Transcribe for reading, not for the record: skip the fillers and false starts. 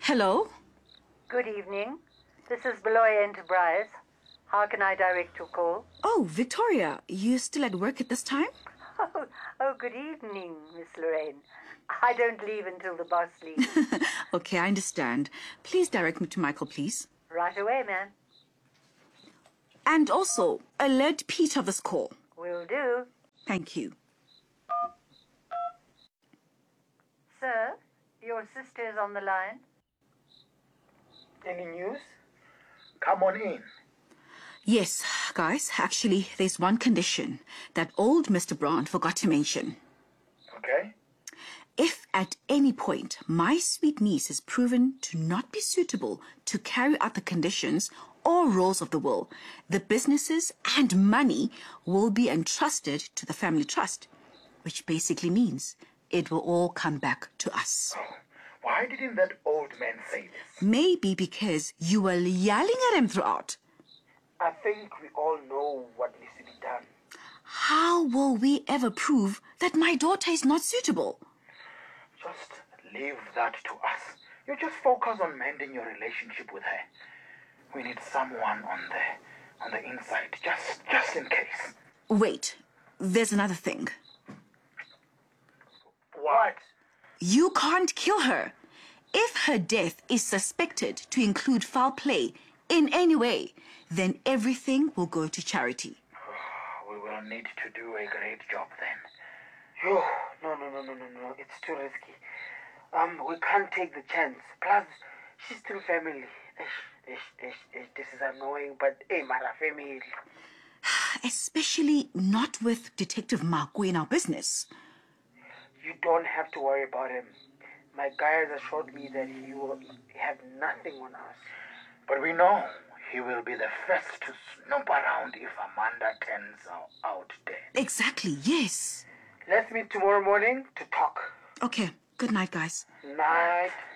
Hello? Good evening. This is Beloy Enterprise. How can I direct your call? Oh, Victoria, you still at work at this time? Good evening, Miss Lorraine. I don't leave until the boss leaves. Okay, I understand. Please direct me to Michael, please. Right away, ma'am. And also, alert Pete of this call. Will do. Thank you. Sir, your sister is on the line. Any news? Come on in. Yes, guys, actually, there's one condition that old Mr. Brown forgot to mention. Okay? If at any point my sweet niece is proven to not be suitable to carry out the conditions or roles of the will, the businesses and money will be entrusted to the family trust, which basically means it will all come back to us. Why didn't that old man say this? Maybe because you were yelling at him throughout. I think we all know what needs to be done. How will we ever prove that my daughter is not suitable? Just leave that to us. You just focus on mending your relationship with her. We need someone on the inside, just in case. Wait, there's another thing. What? You can't kill her. If her death is suspected to include foul play in any way, then everything will go to charity. We will need to do a great job then. No. It's too risky. We can't take the chance. Plus, she's still family. This is annoying, but hey, Mara family. Especially not with Detective Marco in our business. You don't have to worry about him. My guys assured me that he will have nothing on us. But we know he will be the first to snoop around if Amanda turns out dead. Exactly, yes. Let's meet tomorrow morning to talk. Okay, good night, guys. Night.